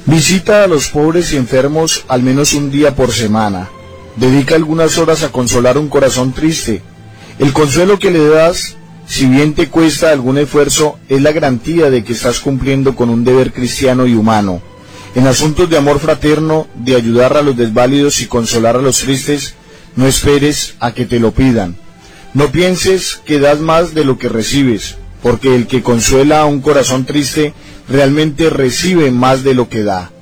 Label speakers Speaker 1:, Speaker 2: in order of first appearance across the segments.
Speaker 1: Visita a los pobres y enfermos al menos un día por semana. Dedica algunas horas a consolar un corazón triste. El consuelo que le das, si bien te cuesta algún esfuerzo, es la garantía de que estás cumpliendo con un deber cristiano y humano. En asuntos de amor fraterno, de ayudar a los desválidos y consolar a los tristes, no esperes a que te lo pidan. No pienses que das más de lo que recibes, porque el que consuela a un corazón triste realmente recibe más de lo que da.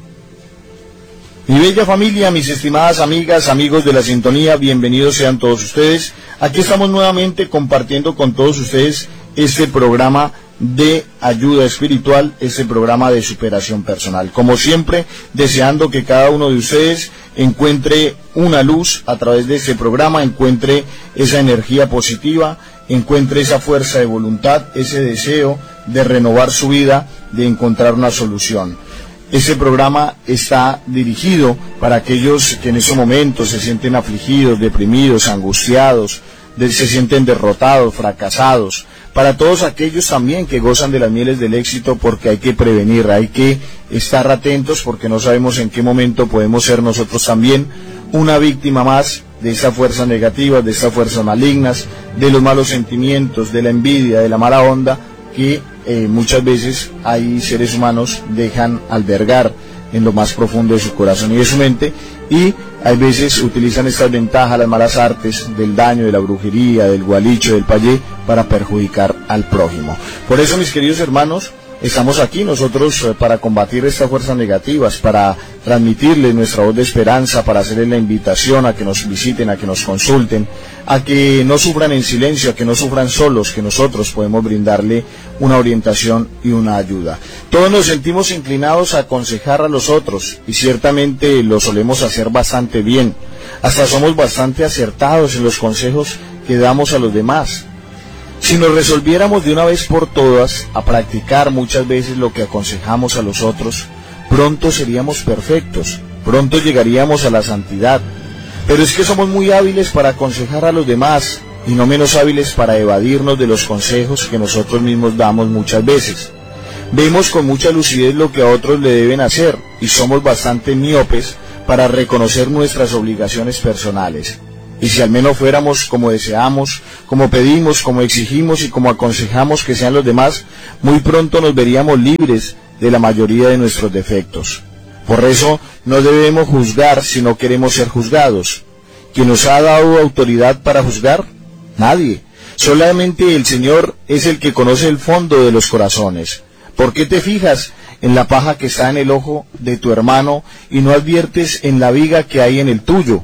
Speaker 1: Mi bella familia, mis estimadas amigas, amigos de la sintonía, bienvenidos sean todos ustedes. Aquí estamos nuevamente compartiendo con todos ustedes este programa de ayuda espiritual, este programa de superación personal. Como siempre, deseando que cada uno de ustedes encuentre una luz a través de este programa, encuentre esa energía positiva, encuentre esa fuerza de voluntad, ese deseo de renovar su vida, de encontrar una solución. Este programa está dirigido para aquellos que en estos momentos se sienten afligidos, deprimidos, angustiados, se sienten derrotados, fracasados, para todos aquellos también que gozan de las mieles del éxito, porque hay que prevenir, hay que estar atentos, porque no sabemos en qué momento podemos ser nosotros también una víctima más de estas fuerzas negativas, de estas fuerzas malignas, de los malos sentimientos, de la envidia, de la mala onda, que muchas veces hay seres humanos dejan albergar en lo más profundo de su corazón y de su mente, y hay veces utilizan estas ventajas, las malas artes del daño, de la brujería, del gualicho, del payé, para perjudicar al prójimo. Por eso, mis queridos hermanos, estamos aquí nosotros para combatir estas fuerzas negativas, para transmitirles nuestra voz de esperanza, para hacerles la invitación a que nos visiten, a que nos consulten, a que no sufran en silencio, a que no sufran solos, que nosotros podemos brindarle una orientación y una ayuda. Todos nos sentimos inclinados a aconsejar a los otros, y ciertamente lo solemos hacer bastante bien. Hasta somos bastante acertados en los consejos que damos a los demás. Si nos resolviéramos de una vez por todas a practicar muchas veces lo que aconsejamos a los otros, pronto seríamos perfectos, pronto llegaríamos a la santidad. Pero es que somos muy hábiles para aconsejar a los demás y no menos hábiles para evadirnos de los consejos que nosotros mismos damos muchas veces. Vemos con mucha lucidez lo que a otros le deben hacer y somos bastante miopes para reconocer nuestras obligaciones personales. Y si al menos fuéramos como deseamos, como pedimos, como exigimos y como aconsejamos que sean los demás, muy pronto nos veríamos libres de la mayoría de nuestros defectos. Por eso no debemos juzgar si no queremos ser juzgados. ¿Quién nos ha dado autoridad para juzgar? Nadie. Solamente el Señor es el que conoce el fondo de los corazones. ¿Por qué te fijas en la paja que está en el ojo de tu hermano y no adviertes en la viga que hay en el tuyo?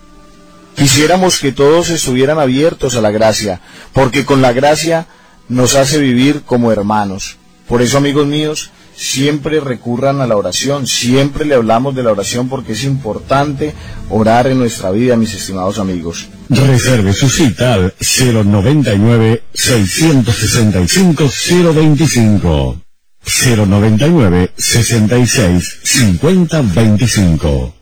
Speaker 1: Quisiéramos que todos estuvieran abiertos a la gracia, porque con la gracia nos hace vivir como hermanos. Por eso, amigos míos, siempre recurran a la oración, siempre le hablamos de la oración, porque es importante orar en nuestra vida, mis estimados amigos.
Speaker 2: Reserve su cita al 099-665-025. 099-66-50-25.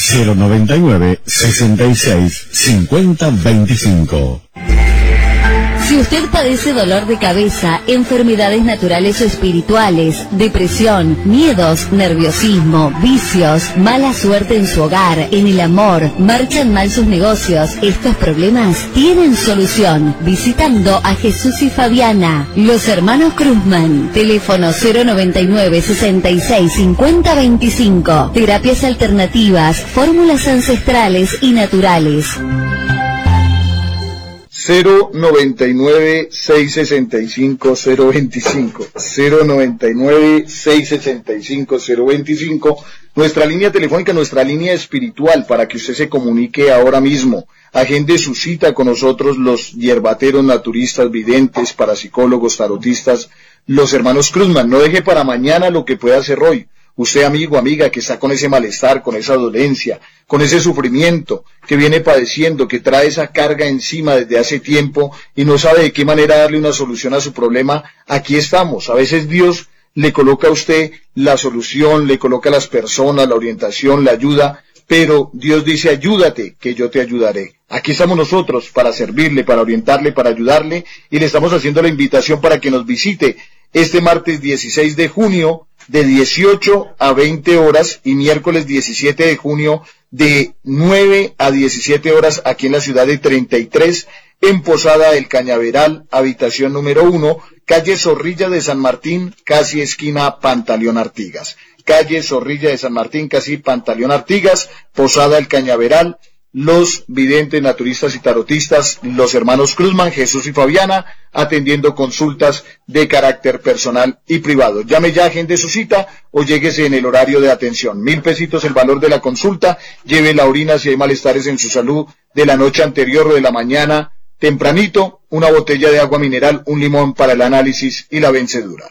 Speaker 2: 099-66-50-25.
Speaker 3: Si usted padece dolor de cabeza, enfermedades naturales o espirituales, depresión, miedos, nerviosismo, vicios, mala suerte en su hogar, en el amor, marchan mal sus negocios, estos problemas tienen solución visitando a Jesús y Fabiana, los hermanos Cruzman. Teléfono 099-66-50-25. Terapias alternativas, fórmulas ancestrales y naturales.
Speaker 1: 099-665-025, 099-665-025, nuestra línea telefónica, nuestra línea espiritual, para que usted se comunique ahora mismo. Agende su cita con nosotros, los hierbateros, naturistas, videntes, parapsicólogos, tarotistas, los hermanos Cruzman. No deje para mañana lo que pueda hacer hoy. Usted, amigo, amiga, que está con ese malestar, con esa dolencia, con ese sufrimiento que viene padeciendo, que trae esa carga encima desde hace tiempo y no sabe de qué manera darle una solución a su problema, aquí estamos. A veces Dios le coloca a usted la solución, le coloca a las personas, la orientación, la ayuda, pero Dios dice: ayúdate, que yo te ayudaré. Aquí estamos nosotros para servirle, para orientarle, para ayudarle, y le estamos haciendo la invitación para que nos visite este martes 16 de junio de 18 a 20 horas y miércoles 17 de junio de 9 a 17 horas aquí en la ciudad de 33, en Posada del Cañaveral, habitación número 1, calle Zorrilla de San Martín, casi esquina Pantaleón Artigas. Calle Zorrilla de San Martín, casi Pantaleón Artigas, Posada del Cañaveral. Los videntes, naturistas y tarotistas, los hermanos Cruzman, Jesús y Fabiana, atendiendo consultas de carácter personal y privado. Llame ya, agende su cita o lléguese en el horario de atención. 1.000 pesitos el valor de la consulta. Lleve la orina si hay malestares en su salud de la noche anterior o de la mañana tempranito, una botella de agua mineral, un limón para el análisis y la vencedura.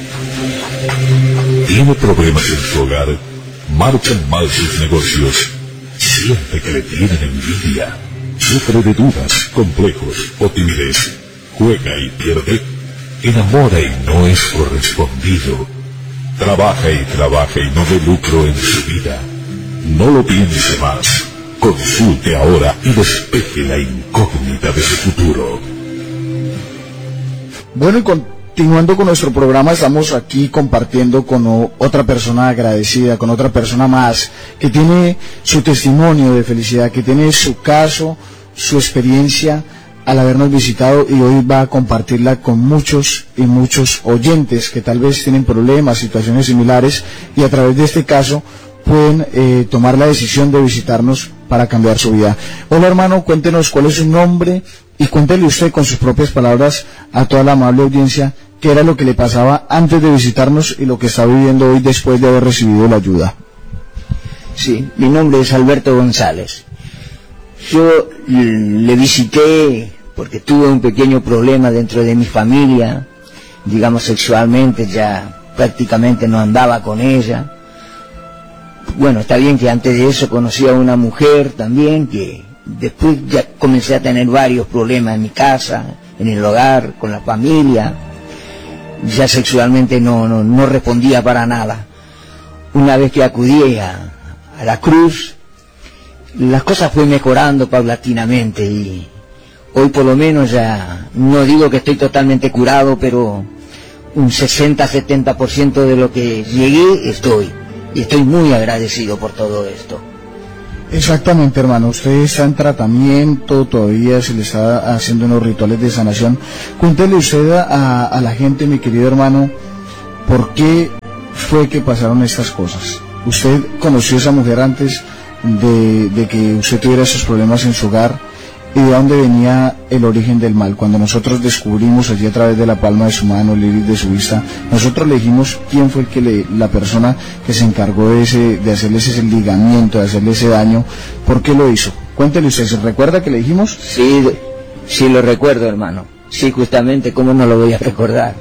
Speaker 4: ¿Tiene problemas en su hogar? ¿Marchan mal sus negocios? ¿Siente que le tienen envidia? ¿Sufre de dudas, complejos o timidez? ¿Juega y pierde? ¿Enamora y no es correspondido? ¿Trabaja y no ve lucro en su vida? No lo piense más. Consulte ahora y despeje la incógnita de su futuro.
Speaker 1: Bueno, y continuando con nuestro programa, estamos aquí compartiendo con otra persona agradecida, con otra persona más, que tiene su testimonio de felicidad, que tiene su caso, su experiencia al habernos visitado, y hoy va a compartirla con muchos y muchos oyentes que tal vez tienen problemas, situaciones similares, y a través de este caso pueden tomar la decisión de visitarnos para cambiar su vida. Hola hermano, cuéntenos cuál es su nombre y cuéntele usted con sus propias palabras a toda la amable audiencia qué era lo que le pasaba antes de visitarnos y lo que está viviendo hoy después de haber recibido la ayuda.
Speaker 5: Sí, mi nombre es Alberto González. Yo le visité porque tuve un pequeño problema dentro de mi familia, digamos sexualmente, ya prácticamente no andaba con ella. Bueno, está bien que antes de eso conocí a una mujer también, que después ya comencé a tener varios problemas en mi casa, en el hogar, con la familia. Ya sexualmente no respondía para nada. Una vez que acudí a la cruz, las cosas fue mejorando paulatinamente y hoy por lo menos ya, no digo que estoy totalmente curado, pero un 60-70% de lo que llegué estoy. Y estoy muy agradecido por todo esto.
Speaker 1: Exactamente, hermano. Usted está en tratamiento, todavía se le está haciendo unos rituales de sanación. Cuéntele usted a la gente, mi querido hermano, ¿por qué fue que pasaron estas cosas? ¿Usted conoció a esa mujer antes de que usted tuviera esos problemas en su hogar? ¿Y de dónde venía el origen del mal? Cuando nosotros descubrimos allí a través de la palma de su mano, el iris de su vista, nosotros le dijimos quién fue la persona que se encargó de hacerle ese ligamiento, de hacerle ese daño. ¿Por qué lo hizo? Cuéntele usted, ¿se recuerda que le dijimos?
Speaker 5: Sí lo recuerdo, hermano. Sí, justamente, ¿cómo no lo voy a recordar?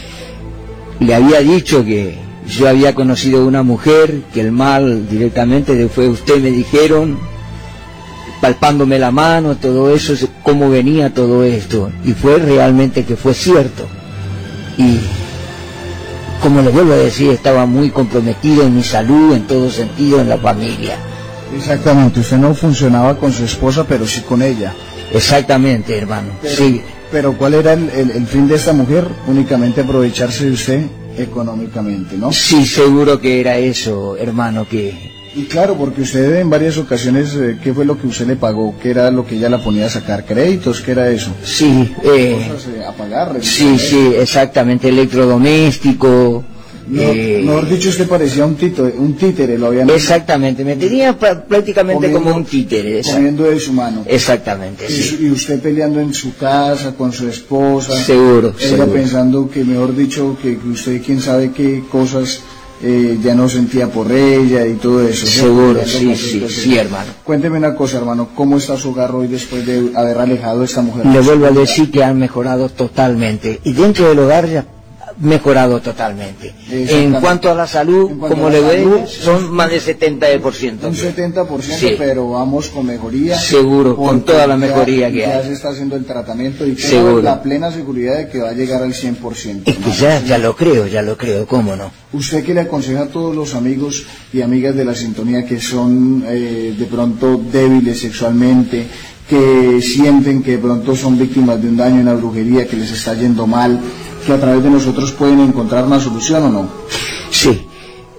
Speaker 5: Le había dicho que yo había conocido a una mujer, que el mal directamente fue usted, me dijeron, palpándome la mano, todo eso, cómo venía todo esto, y fue realmente que fue cierto. Y como le vuelvo a decir, estaba muy comprometido en mi salud, en todo sentido, en la familia.
Speaker 1: Exactamente, usted no funcionaba con su esposa, pero sí con ella.
Speaker 5: Exactamente, hermano, sí.
Speaker 1: Pero ¿cuál era el fin de esta mujer? Únicamente aprovecharse de usted económicamente, ¿no?
Speaker 5: Sí, seguro que era eso, hermano, que...
Speaker 1: Y claro, porque usted en varias ocasiones, ¿qué fue lo que usted le pagó? ¿Qué era lo que ella la ponía a sacar? ¿Créditos? ¿Qué era eso?
Speaker 5: Sí,
Speaker 1: cosas a pagar.
Speaker 5: Sí, exactamente, electrodoméstico.
Speaker 1: Mejor dicho, usted parecía un títere, lo habían...
Speaker 5: Exactamente, me tenía prácticamente como un títere.
Speaker 1: Comiendo de su mano.
Speaker 5: Exactamente, sí.
Speaker 1: Y usted peleando en su casa, con su esposa.
Speaker 5: Seguro,
Speaker 1: ella
Speaker 5: seguro.
Speaker 1: Pensando que, mejor dicho, que usted quién sabe qué cosas... ya no sentía por ella y todo eso.
Speaker 5: Seguro, sí, hermano.
Speaker 1: Cuénteme una cosa, hermano, ¿cómo está su hogar hoy después de haber alejado a esta mujer?
Speaker 5: Le vuelvo a decir que han mejorado totalmente, y dentro del hogar ya mejorado totalmente. En cuanto a la salud, como le veo, son más de 70%.
Speaker 1: Un 70%,
Speaker 5: sí.
Speaker 1: Pero vamos con mejoría.
Speaker 5: Seguro, con toda la mejoría que hay.
Speaker 1: Ya se está haciendo el tratamiento y
Speaker 5: tengo
Speaker 1: la plena seguridad de que va a llegar al 100%.
Speaker 5: Es que ya lo creo, ¿cómo no?
Speaker 1: ¿Usted qué le aconseja a todos los amigos y amigas de la sintonía que son de pronto débiles sexualmente, que sienten que de pronto son víctimas de un daño, una brujería, que les está yendo mal, que a través de nosotros pueden encontrar una solución o no?
Speaker 5: Sí,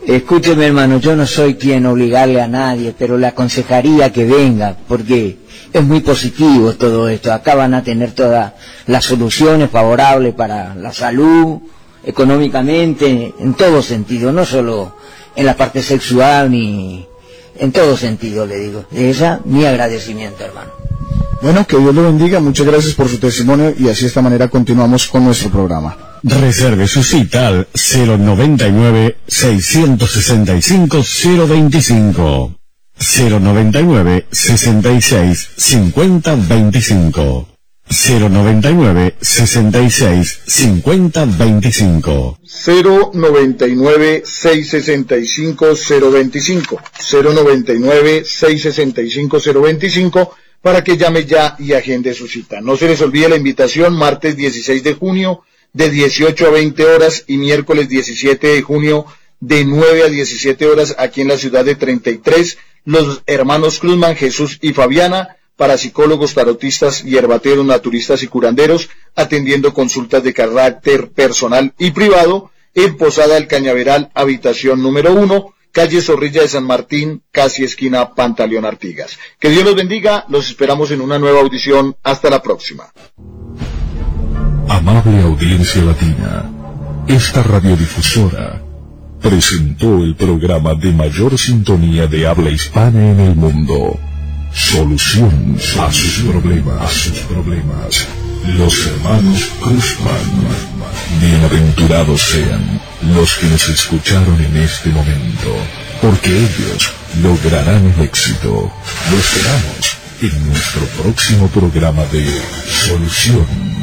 Speaker 5: Escúcheme, hermano, yo no soy quien obligarle a nadie, pero le aconsejaría que venga, porque es muy positivo todo esto. Acá van a tener todas las soluciones favorables para la salud, económicamente, en todo sentido, no solo en la parte sexual, ni en todo sentido, le digo. Esa, mi agradecimiento, hermano.
Speaker 1: Bueno, que Dios lo bendiga, muchas gracias por su testimonio y así de esta manera continuamos con nuestro programa.
Speaker 2: Reserve su cita al 099-665-025. 099-66-50-25. 099-66-50-25.
Speaker 1: 099-665-025. 099-665-025 para que llame ya y agende su cita. No se les olvide la invitación, martes 16 de junio de 18 a 20 horas y miércoles 17 de junio de 9 a 17 horas aquí en la ciudad de 33, los hermanos Cruzman, Jesús y Fabiana, parapsicólogos, tarotistas, hierbateros, naturistas y curanderos, atendiendo consultas de carácter personal y privado en Posada del Cañaveral, habitación número 1, calle Zorrilla de San Martín, casi esquina Pantaleón Artigas. Que Dios los bendiga, los esperamos en una nueva audición. Hasta la próxima.
Speaker 4: Amable audiencia latina, esta radiodifusora presentó el programa de mayor sintonía de habla hispana en el mundo. Solución a sus problemas. Los hermanos Cruzman. Bienaventurados sean los que nos escucharon en este momento, porque ellos lograrán el éxito. Lo esperamos en nuestro próximo programa de Solución